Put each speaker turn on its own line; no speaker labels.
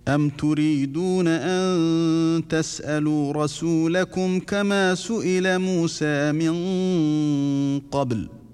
أَمْ تُرِيدُونَ أَن تَسْأَلُوا رَسُولَكُمْ كَمَا سُئِلَ مُوسَى مِن قَبْلُ